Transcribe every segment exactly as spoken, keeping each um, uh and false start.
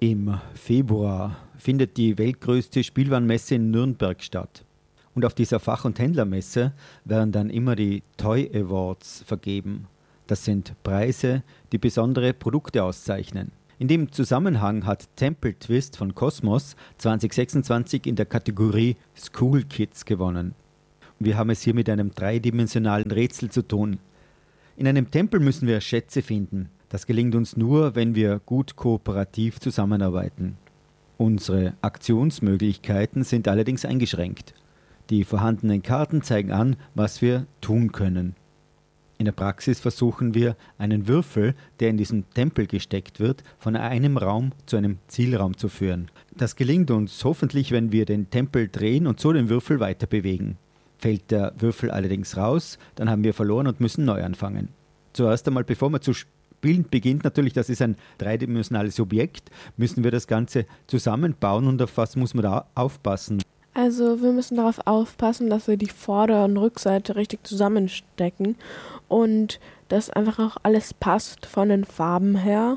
Im Februar findet die weltgrößte Spielwarenmesse in Nürnberg statt. Und auf dieser Fach- und Händlermesse werden dann immer die Toy Awards vergeben. Das sind Preise, die besondere Produkte auszeichnen. In dem Zusammenhang hat Temple Twist von Cosmos zwanzig sechsundzwanzig in der Kategorie School Kids gewonnen. Wir haben es hier mit einem dreidimensionalen Rätsel zu tun. In einem Tempel müssen wir Schätze finden. Das gelingt uns nur, wenn wir gut kooperativ zusammenarbeiten. Unsere Aktionsmöglichkeiten sind allerdings eingeschränkt. Die vorhandenen Karten zeigen an, was wir tun können. In der Praxis versuchen wir, einen Würfel, der in diesen Tempel gesteckt wird, von einem Raum zu einem Zielraum zu führen. Das gelingt uns hoffentlich, wenn wir den Tempel drehen und so den Würfel weiter bewegen. Fällt der Würfel allerdings raus, dann haben wir verloren und müssen neu anfangen. Zuerst einmal, bevor wir zu spielen beginnt, natürlich, das ist ein dreidimensionales Objekt, müssen wir das Ganze zusammenbauen und auf was muss man da aufpassen? Also wir müssen darauf aufpassen, dass wir die Vorder- und Rückseite richtig zusammenstecken und dass einfach auch alles passt von den Farben her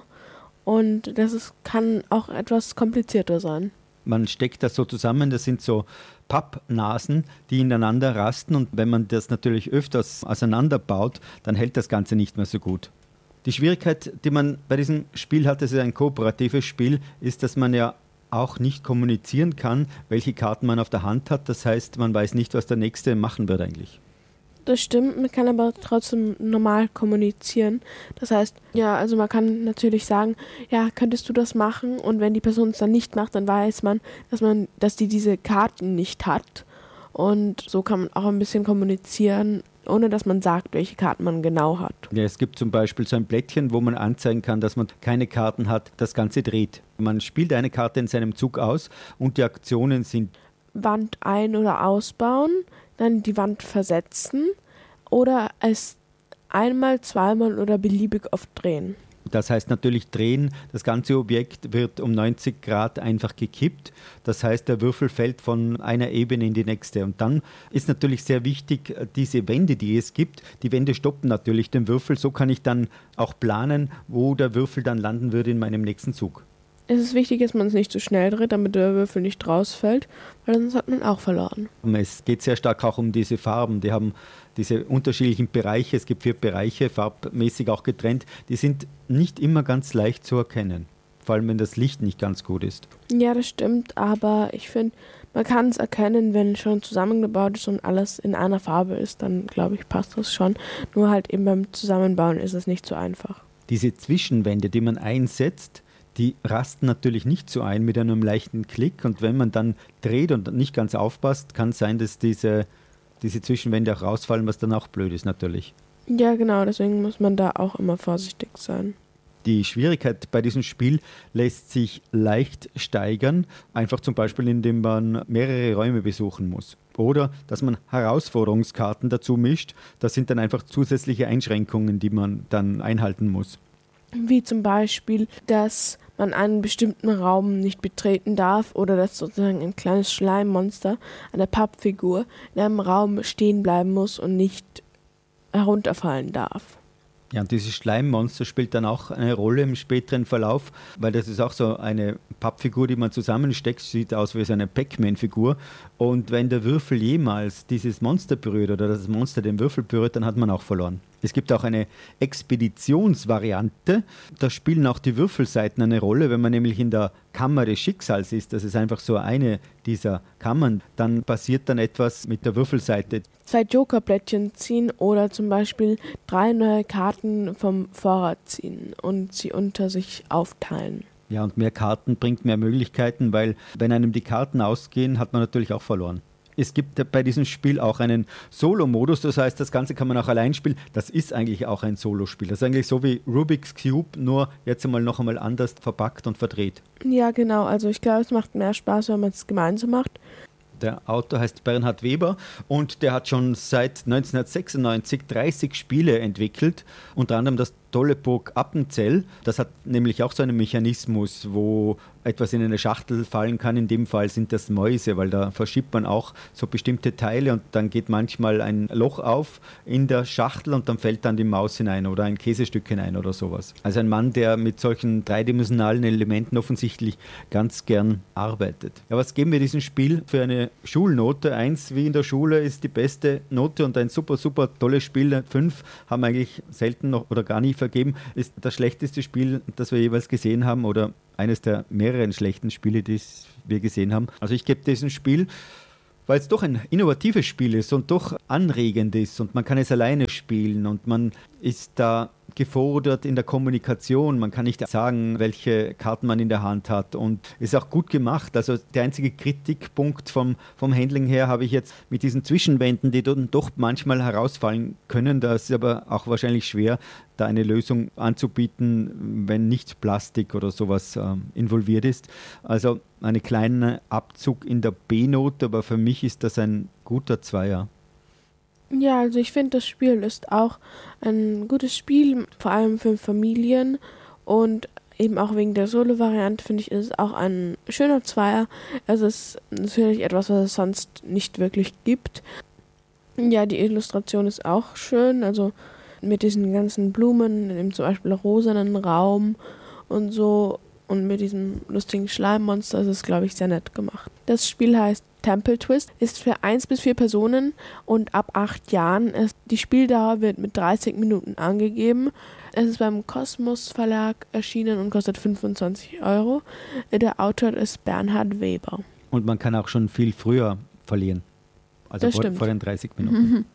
und das ist, kann auch etwas komplizierter sein. Man steckt das so zusammen, das sind so Pappnasen, die ineinander rasten und wenn man das natürlich öfters auseinanderbaut, dann hält das Ganze nicht mehr so gut. Die Schwierigkeit, die man bei diesem Spiel hat, das ist ein kooperatives Spiel, ist, dass man ja auch nicht kommunizieren kann, welche Karten man auf der Hand hat. Das heißt, man weiß nicht, was der Nächste machen wird eigentlich. Das stimmt, man kann aber trotzdem normal kommunizieren. Das heißt, ja, also man kann natürlich sagen, ja, könntest du das machen? Und wenn die Person es dann nicht macht, dann weiß man, dass man, dass die diese Karten nicht hat. Und so kann man auch ein bisschen kommunizieren, ohne dass man sagt, welche Karten man genau hat. Ja, es gibt zum Beispiel so ein Blättchen, wo man anzeigen kann, dass man keine Karten hat, das Ganze dreht. Man spielt eine Karte in seinem Zug aus und die Aktionen sind Wand ein- oder ausbauen, dann die Wand versetzen oder es einmal, zweimal oder beliebig oft drehen. Das heißt natürlich drehen, das ganze Objekt wird um neunzig Grad einfach gekippt. Das heißt, der Würfel fällt von einer Ebene in die nächste. Und dann ist natürlich sehr wichtig, diese Wände, die es gibt, die Wände stoppen natürlich den Würfel. So kann ich dann auch planen, wo der Würfel dann landen würde in meinem nächsten Zug. Es ist wichtig, dass man es nicht zu schnell dreht, damit der Würfel nicht rausfällt, weil sonst hat man auch verloren. Es geht sehr stark auch um diese Farben. Die haben diese unterschiedlichen Bereiche, es gibt vier Bereiche, farbmäßig auch getrennt. Die sind nicht immer ganz leicht zu erkennen, vor allem wenn das Licht nicht ganz gut ist. Ja, das stimmt, aber ich finde, man kann es erkennen, wenn schon zusammengebaut ist und alles in einer Farbe ist, dann glaube ich, passt das schon. Nur halt eben beim Zusammenbauen ist es nicht so einfach. Diese Zwischenwände, die man einsetzt, die rasten natürlich nicht so ein mit einem leichten Klick und wenn man dann dreht und nicht ganz aufpasst, kann es sein, dass diese, diese Zwischenwände auch rausfallen, was dann auch blöd ist natürlich. Ja, genau, deswegen muss man da auch immer vorsichtig sein. Die Schwierigkeit bei diesem Spiel lässt sich leicht steigern, einfach zum Beispiel, indem man mehrere Räume besuchen muss. Oder dass man Herausforderungskarten dazu mischt, das sind dann einfach zusätzliche Einschränkungen, die man dann einhalten muss. Wie zum Beispiel, dass man einen bestimmten Raum nicht betreten darf oder dass sozusagen ein kleines Schleimmonster, eine Pappfigur, in einem Raum stehen bleiben muss und nicht herunterfallen darf. Ja, und dieses Schleimmonster spielt dann auch eine Rolle im späteren Verlauf, weil das ist auch so eine Pappfigur, die man zusammensteckt, sieht aus wie so eine Pac-Man-Figur. Und wenn der Würfel jemals dieses Monster berührt oder das Monster den Würfel berührt, dann hat man auch verloren. Es gibt auch eine Expeditionsvariante, da spielen auch die Würfelseiten eine Rolle, wenn man nämlich in der Kammer des Schicksals ist, das ist einfach so eine dieser Kammern, dann passiert dann etwas mit der Würfelseite. Zwei Jokerblättchen ziehen oder zum Beispiel drei neue Karten vom Vorrat ziehen und sie unter sich aufteilen. Ja, und mehr Karten bringt mehr Möglichkeiten, weil wenn einem die Karten ausgehen, hat man natürlich auch verloren. Es gibt bei diesem Spiel auch einen Solo-Modus, das heißt, das Ganze kann man auch allein spielen. Das ist eigentlich auch ein Solospiel. Das ist eigentlich so wie Rubik's Cube, nur jetzt einmal noch einmal anders verpackt und verdreht. Ja, genau. Also ich glaube, es macht mehr Spaß, wenn man es gemeinsam macht. Der Autor heißt Bernhard Weber und der hat schon seit neunzehnhundertsechsundneunzig dreißig Spiele entwickelt, unter anderem das tolle Burg Appenzell. Das hat nämlich auch so einen Mechanismus, wo etwas in eine Schachtel fallen kann. In dem Fall sind das Mäuse, weil da verschiebt man auch so bestimmte Teile und dann geht manchmal ein Loch auf in der Schachtel und dann fällt dann die Maus hinein oder ein Käsestück hinein oder sowas. Also ein Mann, der mit solchen dreidimensionalen Elementen offensichtlich ganz gern arbeitet. Ja, was geben wir diesem Spiel für eine Schulnote? Eins wie in der Schule ist die beste Note und ein super, super tolles Spiel. Fünf haben wir eigentlich selten noch oder gar nie vergeben. Ist das schlechteste Spiel, das wir jeweils gesehen haben oder eines der mehreren schlechten Spiele, die wir gesehen haben. Also ich gebe diesem Spiel, weil es doch ein innovatives Spiel ist und doch anregend ist und man kann es alleine spielen und man ist da gefordert in der Kommunikation. Man kann nicht sagen, welche Karten man in der Hand hat und ist auch gut gemacht. Also der einzige Kritikpunkt vom, vom Handling her habe ich jetzt mit diesen Zwischenwänden, die dann doch manchmal herausfallen können. Da ist aber auch wahrscheinlich schwer, da eine Lösung anzubieten, wenn nicht Plastik oder sowas äh, involviert ist. Also einen kleinen Abzug in der B-Note, aber für mich ist das ein guter Zweier. Ja, also ich finde, das Spiel ist auch ein gutes Spiel, vor allem für Familien und eben auch wegen der Solo-Variante finde ich, ist es auch ein schöner Zweier. Es ist natürlich etwas, was es sonst nicht wirklich gibt. Ja, die Illustration ist auch schön, also mit diesen ganzen Blumen, in dem zum Beispiel rosanen Raum und so und mit diesem lustigen Schleimmonster ist es, glaube ich, sehr nett gemacht. Das Spiel heißt Temple Twist, ist für eins bis vier Personen und ab acht Jahren. Ist, die Spieldauer wird mit dreißig Minuten angegeben. Es ist beim Kosmos Verlag erschienen und kostet fünfundzwanzig Euro. Der Autor ist Bernhard Weber. Und man kann auch schon viel früher verlieren. Also vor, vor den dreißig Minuten.